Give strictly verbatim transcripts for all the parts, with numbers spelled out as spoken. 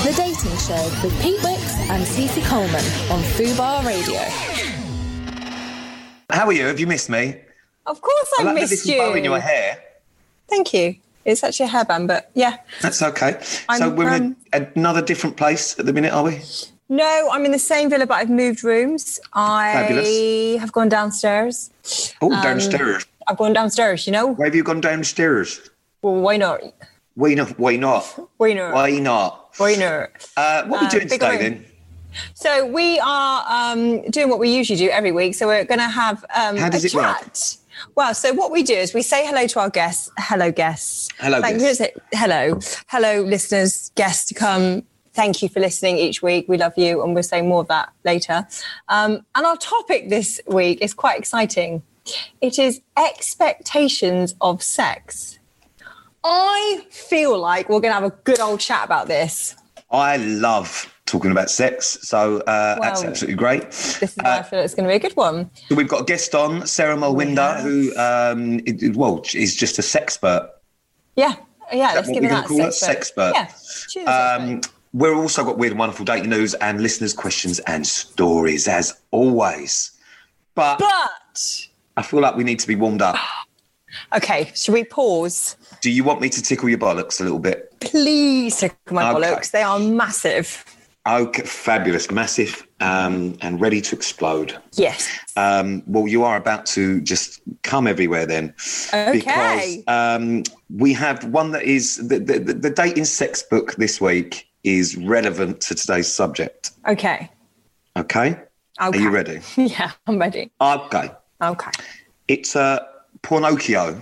The Dating Show with Pete Wicks and Cece Coleman on Fubar Radio. How are you? Have you missed me? Of course I, I like missed the you. little bow in your hair. Thank you. It's actually a hairband, but yeah. That's okay. I'm, so we're um, in a, another different place at the minute, are we? No, I'm in the same villa, but I've moved rooms. I Fabulous. have gone downstairs. Oh, Um, downstairs. I've gone downstairs, you know? Why have you gone downstairs? Well, why not? Why not? Why not? Why not? Why not? Why not? Uh, what are we Uh, doing big today room. then? So we are um, doing what we usually do every week. So we're going to have um, How does a it work? chat. Well, so what we do is we say hello to our guests. Hello, guests. Hello, Thank guests. you. Hello. Hello, listeners, guests to come. Thank you for listening each week. We love you, and we'll say more of that later. Um, and our topic this week is quite exciting. It is expectations of sex. I feel like we're going to have a good old chat about this. I love talking about sex, so uh, that's Well, absolutely great. This is why I feel it's going to be a good one. So we've got a guest on, Sarah Mulwinder, have. who um, it- it- well, is just a sexpert. Yeah, yeah. Let's what give we're it gonna that. call it? Sexpert. Sexpert. Yeah. Cheers. Um, we've also got weird and wonderful dating news and listeners' questions and stories, as always. But, but I feel like we need to be warmed up. okay, should we pause? Do you want me to tickle your bollocks a little bit? Please tickle my Okay. bollocks. They are massive. Okay, fabulous, massive, um, and ready to explode. Yes. Um, well, you are about to just come everywhere then. Okay. Because um, we have one that is, the, the, the dating sex book this week is relevant to today's subject. Okay. Okay? Okay. Are you ready? Yeah, I'm ready. Okay. Okay. It's uh, Pornocchio.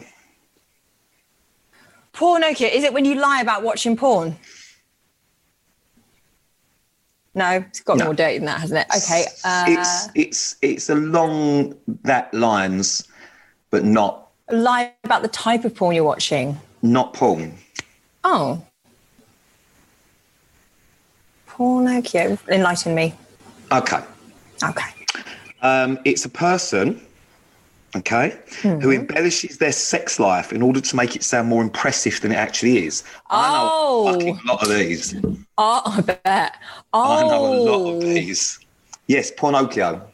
Pornocchio. Is it when you lie about watching porn? No, it's got No. more dirty than that, hasn't it? Okay. Uh, It's, it's, it's along that lines, but not, lie about the type of porn you're watching. not porn. Oh. Pornocchio. Enlighten me. Okay. Okay. Um, it's a person, okay, Mm-hmm. who embellishes their sex life in order to make it sound more impressive than it actually is. I know Oh. a fucking lot of these. Oh, I bet. Oh. I know a lot of these. Yes, Pornocchio.